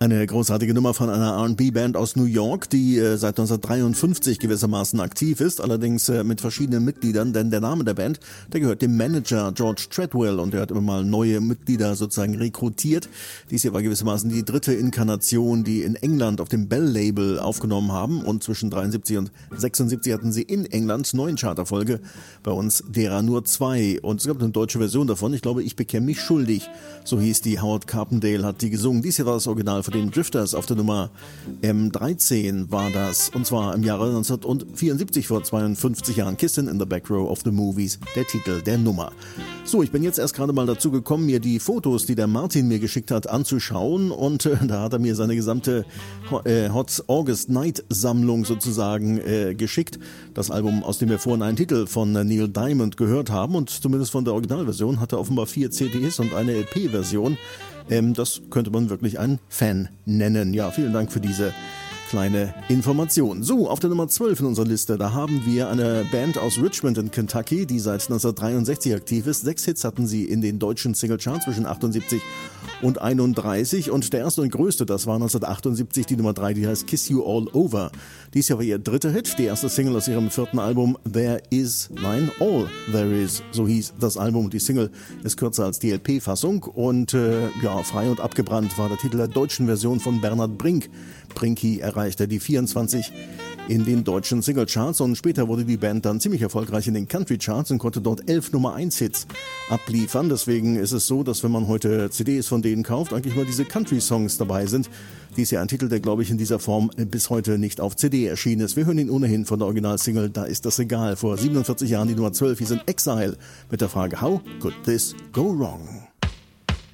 Eine großartige Nummer von einer R&B-Band aus New York, die seit 1953 gewissermaßen aktiv ist, allerdings mit verschiedenen Mitgliedern, denn der Name der Band, der gehört dem Manager George Treadwell und der hat immer mal neue Mitglieder sozusagen rekrutiert. Dies hier war gewissermaßen die dritte Inkarnation, die in England auf dem Bell-Label aufgenommen haben und zwischen 73 und 76 hatten sie in England 9 Charterfolge, bei uns derer nur 2 und es gab eine deutsche Version davon, ich glaube, ich bekäme mich schuldig, so hieß die, Howard Carpendale hat die gesungen. Dies hier war das Original von den Drifters auf der Nummer 13 war das, und zwar im Jahre 1974, vor 52 Jahren. Kissin' in the Back Row of the Movies, der Titel der Nummer. So, ich bin jetzt erst gerade mal dazu gekommen, mir die Fotos, die der Martin mir geschickt hat, anzuschauen und da hat er mir seine gesamte Hot August Night Sammlung sozusagen geschickt. Das Album, aus dem wir vorhin einen Titel von Neil Diamond gehört haben und zumindest von der Originalversion hat er offenbar 4 CDs und eine LP-Version. Das könnte man wirklich einen Fan nennen. Ja, vielen Dank für diese kleine Information. So, auf der Nummer 12 in unserer Liste, da haben wir eine Band aus Richmond in Kentucky, die seit 1963 aktiv ist. 6 Hits hatten sie in den deutschen Singlecharts zwischen 78 und 31 und der erste und größte, das war 1978 die Nummer 3, die heißt Kiss You All Over. Dies Jahr war ihr dritter Hit, die erste Single aus ihrem 4. Album All There Is, so hieß das Album. Die Single ist kürzer als die LP-Fassung und ja, Frei und abgebrannt war der Titel der deutschen Version von Bernhard Brink. Brinky erreichte die 24 in den deutschen Singlecharts und später wurde die Band dann ziemlich erfolgreich in den Country-Charts und konnte dort 11 Nummer-1-Hits abliefern. Deswegen ist es so, dass wenn man heute CDs von denen kauft, eigentlich nur diese Country-Songs dabei sind. Dies ist ja ein Titel, der, glaube ich, in dieser Form bis heute nicht auf CD erschienen ist. Wir hören ihn ohnehin von der Originalsingle, da ist das egal. Vor 47 Jahren die Nummer 12 hieß in Exile mit der Frage How could this go wrong?